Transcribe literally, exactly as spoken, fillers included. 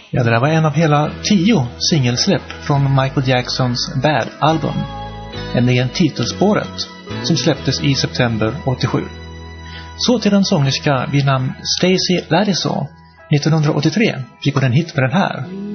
Ja, det där var en av hela tio singelsläpp från Michael Jacksons Bad-album, nämligen titelspåret, som släpptes i september åttiosju. Så till en sångerska vid namn Stacey Lattisaw. nittonhundraåttiotre fick hon en hit med den här,